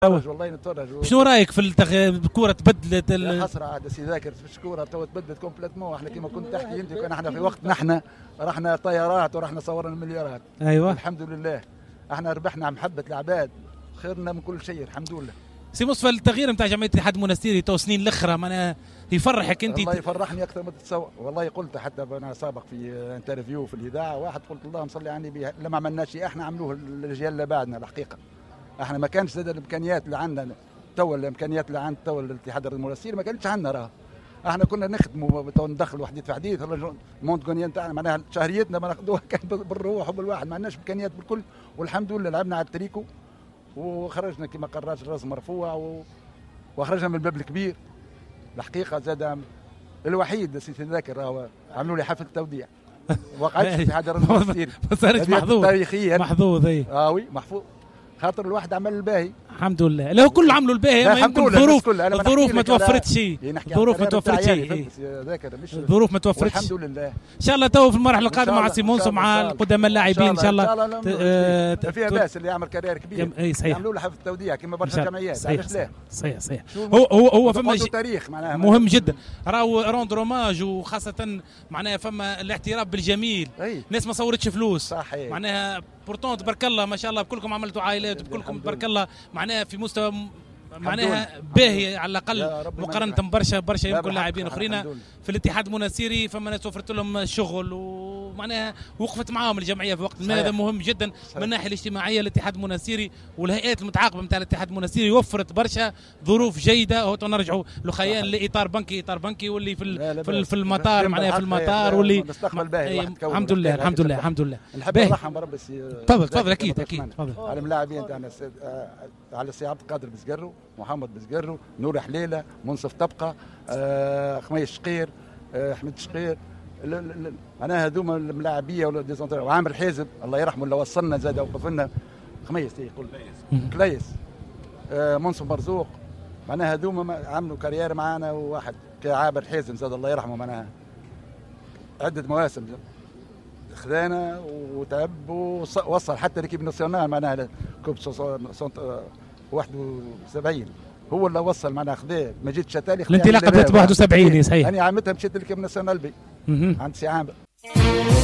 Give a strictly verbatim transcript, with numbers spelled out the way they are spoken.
والله نتفرج. شنو رايك في التغ... الكوره تبدلت ال... يا حسره عاد سي ذاكر في الكوره تو تبدلت كومبليتمون. احنا كما كنت تحكي انت كان احنا في وقت نحن رحنا طيارات ورحنا صورنا مليارات. ايوه الحمد لله احنا ربحنا محبه العباد خيرنا من كل شيء الحمد لله. سي مصطفى التغيير نتاع جمعيه الاتحاد المنستيري تو سنين الاخرى معناها يفرحك انت؟ والله يفرحني اكثر ما تتصور. والله قلت حتى انا سابق في انترفيو في الاذاعه واحد قلت اللهم صل على النبي لما عملناش شيء احنا عملوه الاجيال اللي بعدنا الحقيقه. احنا ما كانش زاد الامكانيات اللي عندنا تو الامكانيات اللي عند تو الاتحاد المنستيري ما كانتش عندنا راه. احنا كنا نخدموا تو ندخلوا حديث في حديث المونتغونيا نتاعنا معناها شهريتنا ما ناخذوها كان بالروح وبالواحد ما عندناش امكانيات بالكل والحمد لله لعبنا على التريكو وخرجنا كما قررت الراس مرفوع و... وخرجنا من الباب الكبير. الحقيقه زاد الوحيد سيدي ذاكر راهو عملوا لي حفل توديع وقعت في حجر المنستيري ما صارتش محظوظ تاريخيا محظوظ اي اه وي محفوظ خاطر الواحد عمل الباهي الحمد لله. له كل عملوا الباهي ما يمكن الظروف الظروف ما توفرتش الظروف ما توفرتش الظروف ما توفرتش الحمد لله. ان شاء الله تو في المرحله القادمه مع سيمونس ومع القدماء اللاعبين ان شاء الله ما فيها باس اللي يعمل كارير كبير اي صحيح يعملوا له حفل التوديع كما برشا جمعيات علاش لا صحيح صحيح هو هو هو فما تاريخ معناها مهم جدا راهو روند روماج وخاصه معناها فما الاعتراف بالجميل. ناس ما صورتش فلوس صحيح معناها بورتون تبارك الله ما شاء الله بكلكم عملتوا عائلات بكلكم تبارك الله معناها في مستوى معناها باهي على الاقل مقارنه برشا برشا يمكن لاعبين اخرين في الاتحاد المنستيري فما ناس وفرت لهم شغل ومعناها وقفت معاهم الجمعيه في وقت ما. هذا مهم جدا من الناحيه الاجتماعيه. الاتحاد المنستيري والهيئات المتعاقبه نتاع الاتحاد المنستيري وفرت برشا ظروف جيده. هو نرجعوا لخيان لاطار بنكي اطار بنكي واللي في لا لا في, في المطار معناها في المطار واللي الحمد لله الحمد لله الحد لله. نحب نرحم بربي تفضل تفضل اكيد اكيد تفضل على الملاعبين تاعنا على السي عبد القادر بزقرو محمد بزقرو نور حليله منصف طبقه آه، خميس شقير آه، احمد شقير انا هذوما الملاعبيه وعامر حازم الله يرحمه اللي وصلنا زاد وقف لنا خميس يقول كليس آه، منصف مرزوق معناها هذوما عملوا كارير معنا. وواحد كعابر حازم زاد الله يرحمه معناها عده مواسم خذانا وتعب ووصل حتى ليكيب ناسيونال معناها كوب واحد وسبعين هو اللي وصل معنا خذاه مجيد شتالي الانطلاقه ب واحد وسبعين صحيح. انا عامتها مشيت لكيب ناسيونال بي عند سي عامر